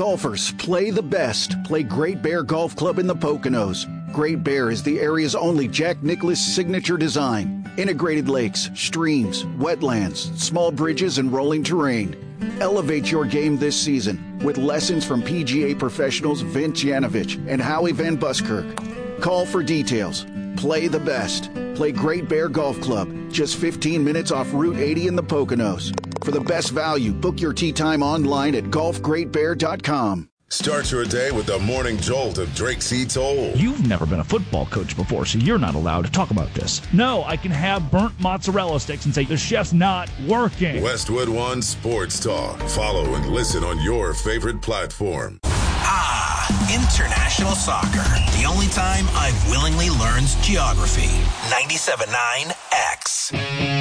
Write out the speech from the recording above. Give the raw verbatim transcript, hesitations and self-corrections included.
Golfers, play the best. Play Great Bear Golf Club in the Poconos. Great Bear is the area's only Jack Nicklaus signature design. Integrated lakes, streams, wetlands, small bridges, and rolling terrain. Elevate your game this season with lessons from P G A professionals Vince Yanovich and Howie Van Buskirk. Call for details. Play the best. Play Great Bear Golf Club, just fifteen minutes off Route eighty in the Poconos. For the best value, book your tee time online at golf great bear dot com. Start your day with the morning jolt of Drake C. Toll. You've never been a football coach before, so you're not allowed to talk about this. No, I can have burnt mozzarella sticks and say the chef's not working. Westwood One Sports Talk. Follow and listen on your favorite platform. Ah, international soccer. The only time I've willingly learned geography. ninety-seven point nine X.